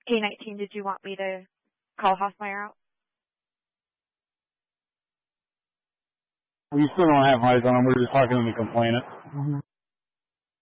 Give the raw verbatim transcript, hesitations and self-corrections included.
K nineteen, did you want me to call Hoffmeyer out? We still don't have eyes on him. We're just talking to the complainant. Mm-hmm.